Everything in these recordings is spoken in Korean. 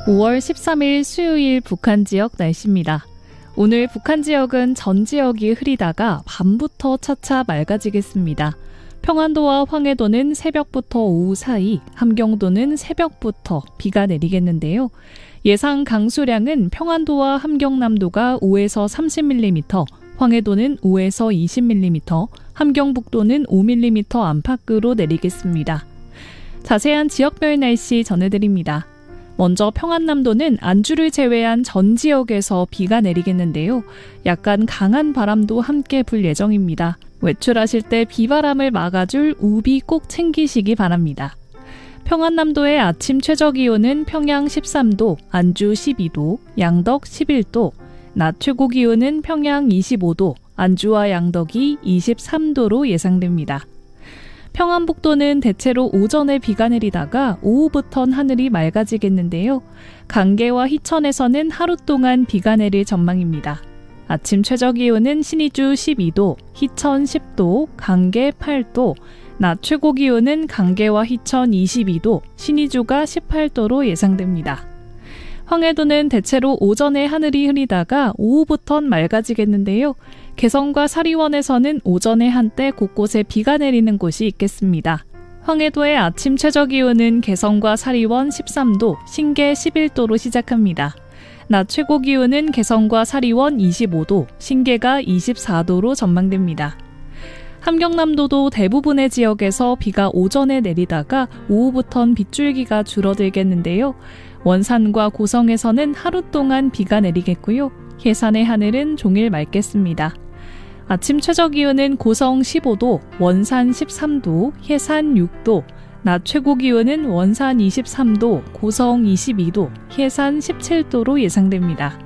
5월 13일 수요일 북한 지역 날씨입니다. 오늘 북한 지역은 전 지역이 흐리다가 밤부터 차차 맑아지겠습니다. 평안도와 황해도는 새벽부터 오후 사이, 함경도는 새벽부터 비가 내리겠는데요. 예상 강수량은 평안도와 함경남도가 5에서 30mm, 황해도는 5에서 20mm, 함경북도는 5mm 안팎으로 내리겠습니다. 자세한 지역별 날씨 전해드립니다. 먼저 평안남도는 안주를 제외한 전 지역에서 비가 내리겠는데요. 약간 강한 바람도 함께 불 예정입니다. 외출하실 때 비바람을 막아줄 우비 꼭 챙기시기 바랍니다. 평안남도의 아침 최저기온은 평양 13도, 안주 12도, 양덕 11도, 낮 최고기온은 평양 25도, 안주와 양덕이 23도로 예상됩니다. 평안북도는 대체로 오전에 비가 내리다가 오후부턴 하늘이 맑아지겠는데요. 강계와 희천에서는 하루 동안 비가 내릴 전망입니다. 아침 최저기온은 신의주 12도, 희천 10도, 강계 8도, 낮 최고기온은 강계와 희천 22도, 신의주가 18도로 예상됩니다. 황해도는 대체로 오전에 하늘이 흐리다가 오후부턴 맑아지겠는데요. 개성과 사리원에서는 오전에 한때 곳곳에 비가 내리는 곳이 있겠습니다. 황해도의 아침 최저기온은 개성과 사리원 13도, 신계 11도로 시작합니다. 낮 최고기온은 개성과 사리원 25도, 신계가 24도로 전망됩니다. 함경남도도 대부분의 지역에서 비가 오전에 내리다가 오후부턴 빗줄기가 줄어들겠는데요. 원산과 고성에서는 하루 동안 비가 내리겠고요. 해산의 하늘은 종일 맑겠습니다. 아침 최저기온은 고성 15도, 원산 13도, 해산 6도, 낮 최고기온은 원산 23도, 고성 22도, 해산 17도로 예상됩니다.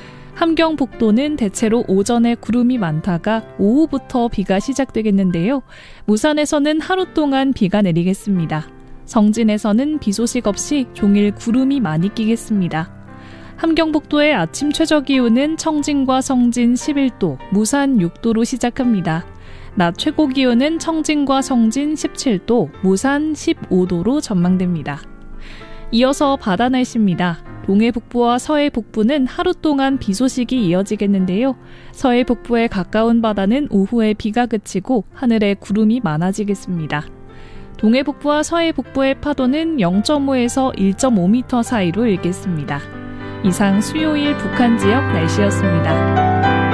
함경북도는 대체로 오전에 구름이 많다가 오후부터 비가 시작되겠는데요. 무산에서는 하루 동안 비가 내리겠습니다. 성진에서는 비 소식 없이 종일 구름이 많이 끼겠습니다. 함경북도의 아침 최저기온은 청진과 성진 11도, 무산 6도로 시작합니다. 낮 최고기온은 청진과 성진 17도, 무산 15도로 전망됩니다. 이어서 바다 날씨입니다. 동해 북부와 서해 북부는 하루 동안 비 소식이 이어지겠는데요. 서해 북부에 가까운 바다는 오후에 비가 그치고 하늘에 구름이 많아지겠습니다. 동해 북부와 서해 북부의 파도는 0.5에서 1.5m 사이로 일겠습니다. 이상 수요일 북한 지역 날씨였습니다.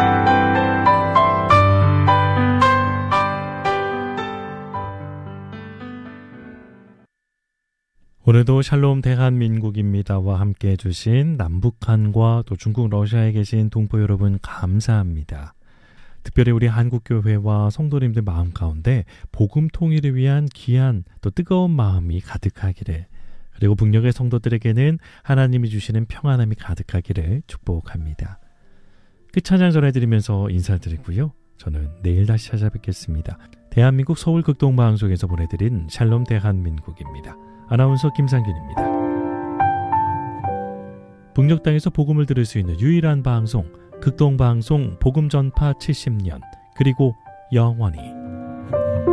오늘도 샬롬 대한민국입니다와 함께 해주신 남북한과 또 중국 러시아에 계신 동포 여러분 감사합니다. 특별히 우리 한국교회와 성도님들 마음 가운데 복음 통일을 위한 귀한 또 뜨거운 마음이 가득하기를, 그리고 북녘의 성도들에게는 하나님이 주시는 평안함이 가득하기를 축복합니다. 끝찬양 전해드리면서 인사드리고요. 저는 내일 다시 찾아뵙겠습니다. 대한민국 서울 극동방송에서 보내드린 샬롬 대한민국입니다. 아나운서 김상균입니다. 북녘 땅에서 복음을 들을 수 있는 유일한 방송, 극동방송 복음전파 70년, 그리고 영원히.